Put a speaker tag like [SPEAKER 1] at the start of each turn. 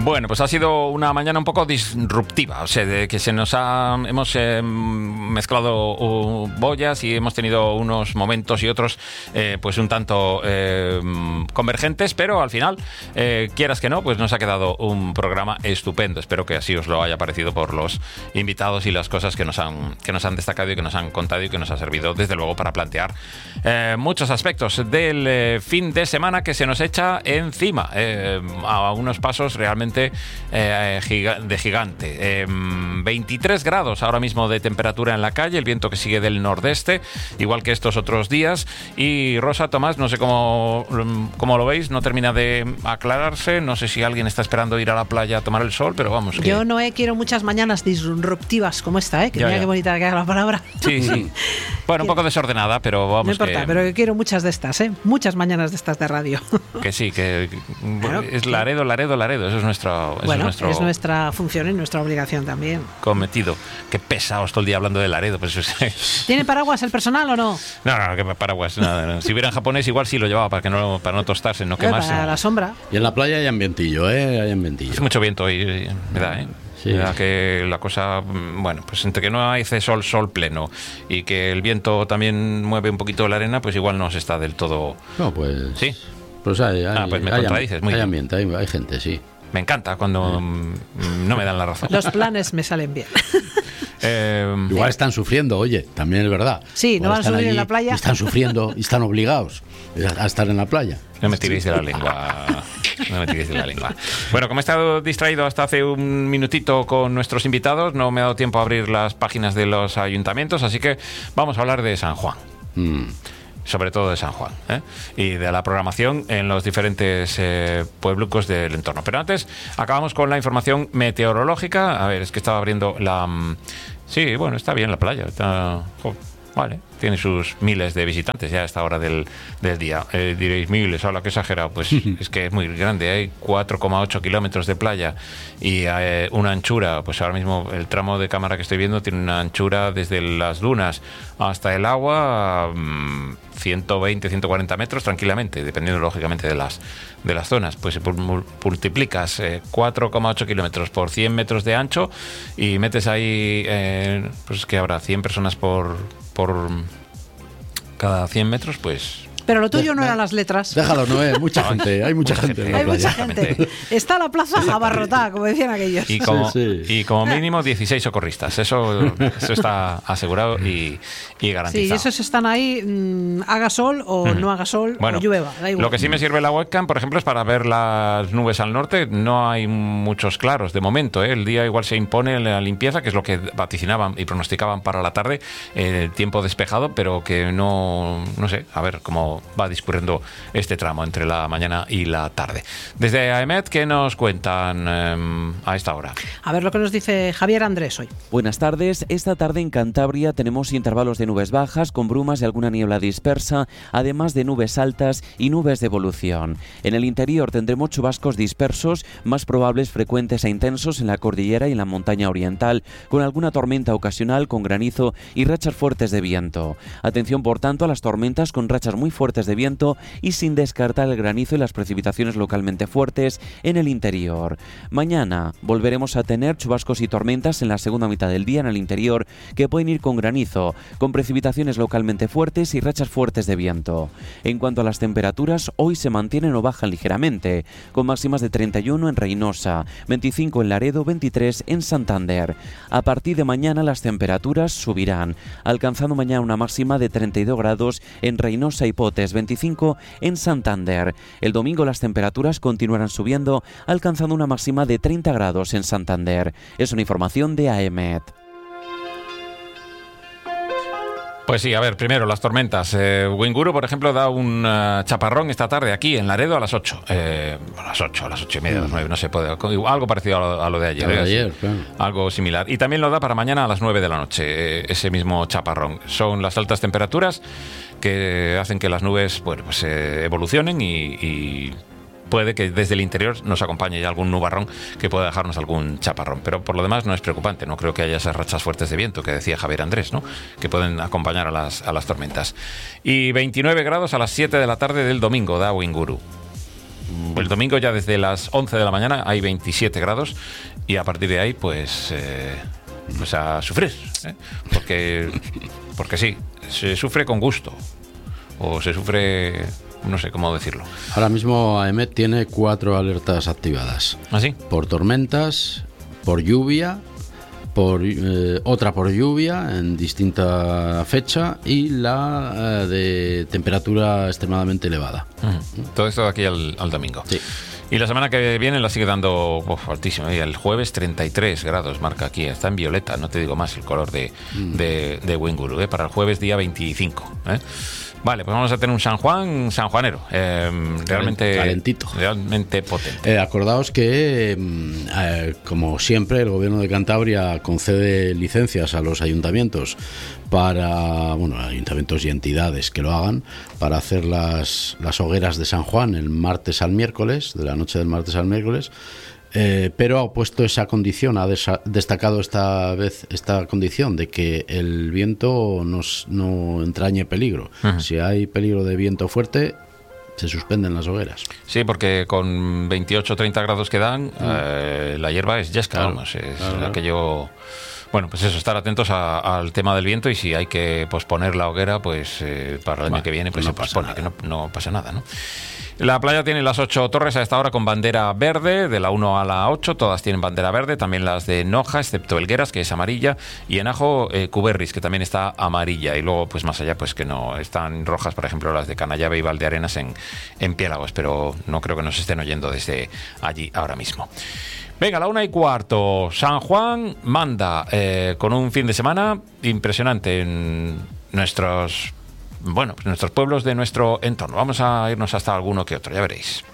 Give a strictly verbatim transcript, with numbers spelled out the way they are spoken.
[SPEAKER 1] Bueno, pues ha sido una mañana un poco disruptiva, o sea, de que se nos ha, hemos eh, mezclado uh, boyas y hemos tenido unos momentos y otros eh, pues un tanto eh, convergentes, pero al final, eh, quieras que no, pues nos ha quedado un programa estupendo. Espero que así os lo haya parecido por los invitados y las cosas que nos han, que nos han destacado y que nos han contado y que nos ha servido, desde luego, para plantear eh, muchos aspectos del eh, fin de semana que se nos echa encima, eh, a unos pasos realmente Eh, giga, de gigante. Eh, veintitrés grados ahora mismo de temperatura en la calle, el viento que sigue del nordeste, igual que estos otros días. Y Rosa, Tomás, no sé cómo, cómo lo veis, no termina de aclararse. No sé si alguien está esperando ir a la playa a tomar el sol, pero vamos. Que...
[SPEAKER 2] Yo no eh, quiero muchas mañanas disruptivas como esta, ¿eh? Que
[SPEAKER 1] ya,
[SPEAKER 2] mira
[SPEAKER 1] ya.
[SPEAKER 2] qué bonita que haga la palabra.
[SPEAKER 1] Sí, sí. Bueno, un poco desordenada, pero vamos.
[SPEAKER 2] No importa,
[SPEAKER 1] que...
[SPEAKER 2] pero que quiero muchas de estas, ¿eh? Muchas mañanas de estas de radio.
[SPEAKER 1] Que sí, que
[SPEAKER 2] Claro,
[SPEAKER 1] es Laredo, Laredo, Laredo. Eso es nuestro, eso
[SPEAKER 2] bueno,
[SPEAKER 1] es nuestro
[SPEAKER 2] es nuestra función y nuestra obligación también.
[SPEAKER 1] cometido. Qué pesados todo el día hablando de Laredo. Pues,
[SPEAKER 2] ¿Tiene paraguas el personal o no?
[SPEAKER 1] No, no, que paraguas, nada, no. Si hubiera en japonés igual sí lo llevaba para que no, para no tostarse, no
[SPEAKER 2] Eh,
[SPEAKER 1] quemarse.
[SPEAKER 2] para la sombra.
[SPEAKER 3] Y en la playa hay ambientillo, ¿eh? Hay ambientillo.
[SPEAKER 1] Es mucho viento hoy, ¿verdad? ¿eh?
[SPEAKER 3] Sí.
[SPEAKER 1] ¿Verdad? Que la cosa, bueno, pues entre que no hace sol, sol pleno y que el viento también mueve un poquito la arena, pues igual no se está del todo...
[SPEAKER 3] No, pues...
[SPEAKER 1] ¿Sí?
[SPEAKER 3] Pues hay, hay,
[SPEAKER 1] Ah, pues me
[SPEAKER 3] hay,
[SPEAKER 1] contradices, muy
[SPEAKER 3] hay
[SPEAKER 1] bien.
[SPEAKER 3] ambiente, hay, hay gente, sí.
[SPEAKER 1] Me encanta cuando mm, no me dan la razón.
[SPEAKER 2] Los planes me salen bien.
[SPEAKER 1] Eh,
[SPEAKER 3] Igual están sufriendo, oye, también es verdad.
[SPEAKER 2] Sí,
[SPEAKER 3] Igual
[SPEAKER 2] no van a
[SPEAKER 3] están
[SPEAKER 2] subir en
[SPEAKER 3] allí
[SPEAKER 2] la playa.
[SPEAKER 3] y están sufriendo y están obligados a estar en la playa.
[SPEAKER 1] No me tiréis de la lengua. No me tiréis de la lengua. Bueno, como he estado distraído hasta hace un minutito con nuestros invitados, no me ha dado tiempo a abrir las páginas de los ayuntamientos, así que vamos a hablar de San Juan.
[SPEAKER 3] Mm.
[SPEAKER 1] Sobre todo de San Juan, ¿eh? Y de la programación en los diferentes eh, pueblucos del entorno. Pero antes, acabamos con la información meteorológica. A ver, es que estaba abriendo la... Sí, bueno, está bien la playa. Está... Jo, vale, tiene sus miles de visitantes ya a esta hora del, del día. Eh, diréis, miles, habla que exagerado. Pues es que es muy grande. Hay cuatro coma ocho kilómetros de playa y eh, una anchura. Pues ahora mismo el tramo de cámara que estoy viendo tiene una anchura desde las dunas hasta el agua, mmm, ciento veinte, ciento cuarenta metros tranquilamente, dependiendo lógicamente de las, de las zonas. Pues multiplicas eh, cuatro coma ocho kilómetros por cien metros de ancho y metes ahí, eh, pues que habrá cien personas por... por cada cien metros, pues...
[SPEAKER 2] Pero lo tuyo
[SPEAKER 3] De-
[SPEAKER 2] no
[SPEAKER 3] de-
[SPEAKER 2] eran las letras.
[SPEAKER 3] Déjalo, no hay mucha gente, hay mucha,
[SPEAKER 1] Mucha
[SPEAKER 3] gente,
[SPEAKER 1] gente.
[SPEAKER 3] en la
[SPEAKER 2] Hay mucha
[SPEAKER 3] playa.
[SPEAKER 2] gente. Está la plaza abarrotada, como decían aquellos.
[SPEAKER 1] Y como,
[SPEAKER 3] Sí, sí.
[SPEAKER 1] y como mínimo dieciséis socorristas. Eso, eso está asegurado y, y garantizado.
[SPEAKER 2] Sí, y esos están ahí, mmm, haga sol o
[SPEAKER 1] Ujú.
[SPEAKER 2] no haga sol
[SPEAKER 1] Bueno,
[SPEAKER 2] o llueva. Da igual.
[SPEAKER 1] lo que sí me sirve la webcam, por ejemplo, es para ver las nubes al norte. No hay muchos claros de momento, ¿eh? El día igual se impone la limpieza, que es lo que vaticinaban y pronosticaban para la tarde, eh, tiempo despejado, pero que no, no sé, a ver cómo va discurriendo este tramo entre la mañana y la tarde. Desde A E M E T, ¿qué nos cuentan eh, a esta hora?
[SPEAKER 2] A ver lo que nos dice Javier Andrés hoy.
[SPEAKER 4] Buenas tardes. Esta tarde en Cantabria tenemos intervalos de nubes bajas con brumas y alguna niebla dispersa, además de nubes altas y nubes de evolución. En el interior tendremos chubascos dispersos, más probables, frecuentes e intensos en la cordillera y en la montaña oriental, con alguna tormenta ocasional con granizo y rachas fuertes de viento. Atención, por tanto, a las tormentas con rachas muy fuertes de viento y sin descartar el granizo y las precipitaciones localmente fuertes en el interior. Mañana volveremos a tener chubascos y tormentas en la segunda mitad del día en el interior que pueden ir con granizo, con precipitaciones localmente fuertes y rachas fuertes de viento. En cuanto a las temperaturas, hoy se mantienen o bajan ligeramente, con máximas de treinta y uno en Reynosa, veinticinco en Laredo, veintitrés en Santander. A partir de mañana las temperaturas subirán, alcanzando mañana una máxima de treinta y dos grados en Reynosa y Potes, veinticinco en Santander. El domingo las temperaturas continuarán subiendo, alcanzando una máxima de treinta grados en Santander. Es una información de A E M E T.
[SPEAKER 1] Pues sí, a ver, primero las tormentas. Eh, Winguru, por ejemplo, da un uh, chaparrón esta tarde aquí en Laredo a las ocho. Eh, a las ocho, a las ocho y media, a las nueve, no se puede. Algo parecido a lo, a lo de ayer.
[SPEAKER 3] A lo de
[SPEAKER 1] ¿eh?
[SPEAKER 3] ayer, claro.
[SPEAKER 1] Algo similar. Y también lo da para mañana a las nueve de la noche, eh, ese mismo chaparrón. Son las altas temperaturas que hacen que las nubes, bueno, pues eh, evolucionen y... y puede que desde el interior nos acompañe ya algún nubarrón que pueda dejarnos algún chaparrón, pero por lo demás no es preocupante. No creo que haya esas rachas fuertes de viento que decía Javier Andrés, ¿no?, que pueden acompañar a las, a las tormentas. Y veintinueve grados a las siete de la tarde del domingo da Winguru. El domingo ya desde las once de la mañana hay veintisiete grados y a partir de ahí pues, eh, pues a sufrir, ¿eh? porque, porque sí, se sufre con gusto o se sufre, no sé cómo decirlo.
[SPEAKER 3] Ahora mismo AEMET tiene cuatro alertas activadas.
[SPEAKER 1] ¿Ah, sí?
[SPEAKER 3] Por tormentas, por lluvia, por eh, otra por lluvia en distinta fecha y la eh, de temperatura extremadamente elevada.
[SPEAKER 1] Uh-huh. Todo esto de aquí al, al domingo.
[SPEAKER 3] Sí.
[SPEAKER 1] Y la semana que viene la sigue dando uf, altísimo. Y el jueves treinta y tres grados marca aquí. Está en violeta, no te digo más el color de, mm. de, de Winguru, ¿eh? Para el jueves día veinticinco. ¿eh? Vale, pues vamos a tener un San Juan sanjuanero, eh, realmente
[SPEAKER 3] calentito,
[SPEAKER 1] realmente potente.
[SPEAKER 3] Eh, acordaos que, eh, como siempre, el Gobierno de Cantabria concede licencias a los ayuntamientos para, bueno, ayuntamientos y entidades que lo hagan, para hacer las, las hogueras de San Juan el martes al miércoles, de la noche del martes al miércoles. Eh, pero ha puesto esa condición, ha desa- destacado esta vez esta condición de que el viento nos, no entrañe peligro. Uh-huh. Si hay peligro de viento fuerte, se suspenden las hogueras.
[SPEAKER 1] Sí, porque con veintiocho o treinta grados que dan, uh-huh. eh, la hierba es yesca, claro, vamos, es claro. aquello... Bueno, pues eso, estar atentos a, al tema del viento y si hay que posponer la hoguera, pues eh, para el año bueno, que viene, pues no se pospone, que no, no pasa nada, ¿no? La playa tiene las ocho torres a esta hora con bandera verde, de la uno a la ocho, todas tienen bandera verde, también las de Noja, excepto Elgueras, que es amarilla, y en Ajo, eh, Cuberris, que también está amarilla, y luego, pues más allá, pues que no, están rojas, por ejemplo, las de Canallave y Valdearenas en, en Piélagos, pero no creo que nos estén oyendo desde allí ahora mismo. Venga, a la una y cuarto, San Juan manda eh, con un fin de semana impresionante en nuestros... Bueno, pues nuestros pueblos de nuestro entorno. Vamos a irnos hasta alguno que otro, ya veréis.